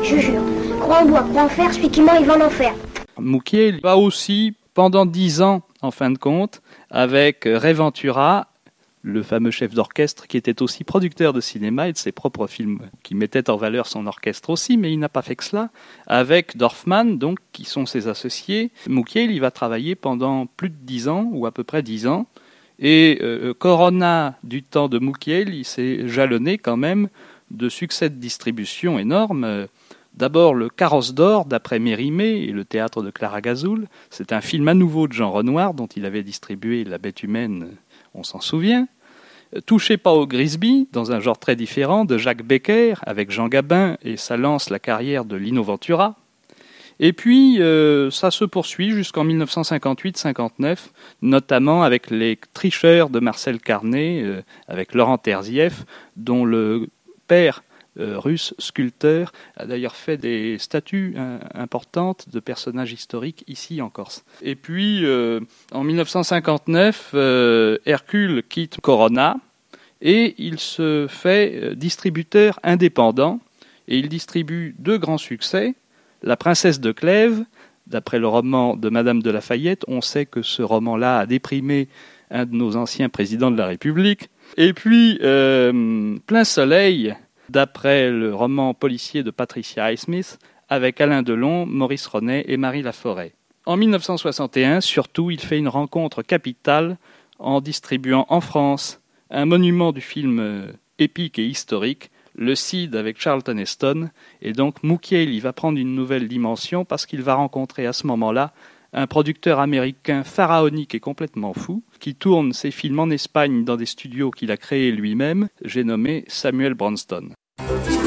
je jure. Croix en bois, croix en fer, celui qui ment, il va en enfer. Moukiel va aussi, pendant 10 ans, en fin de compte, avec Ray Ventura, le fameux chef d'orchestre qui était aussi producteur de cinéma et de ses propres films, qui mettait en valeur son orchestre aussi, mais il n'a pas fait que cela, avec Dorfman, donc, qui sont ses associés. Moukiel, il va travailler pendant plus de 10 ans, ou à peu près 10 ans, et Corona, du temps de Moukiel, il s'est jalonné quand même de succès de distribution énormes. D'abord, le Carrosse d'or, d'après Mérimée, et le théâtre de Clara Gazzoul. C'est un film à nouveau de Jean Renoir, dont il avait distribué La Bête humaine, on s'en souvient. Touchez pas au Grisby, dans un genre très différent, de Jacques Becker, avec Jean Gabin, et ça lance la carrière de Lino Ventura. Et puis, ça se poursuit jusqu'en 1958-59, notamment avec Les Tricheurs de Marcel Carné, avec Laurent Terzieff, dont le père russe sculpteur a d'ailleurs fait des statues importantes de personnages historiques ici en Corse. Et puis en 1959, Hercule quitte Corona et il se fait distributeur indépendant et il distribue 2 grands succès. La Princesse de Clèves, d'après le roman de Madame de Lafayette. On sait que ce roman-là a déprimé un de nos anciens présidents de la République. Et puis Plein Soleil, d'après le roman policier de Patricia Highsmith, avec Alain Delon, Maurice Ronet et Marie Laforêt. En 1961, surtout, il fait une rencontre capitale en distribuant en France un monument du film épique et historique, Le Cid avec Charlton Heston. Et donc Moukiel, il va prendre une nouvelle dimension parce qu'il va rencontrer à ce moment-là un producteur américain pharaonique et complètement fou, qui tourne ses films en Espagne dans des studios qu'il a créés lui-même, j'ai nommé Samuel Bronston.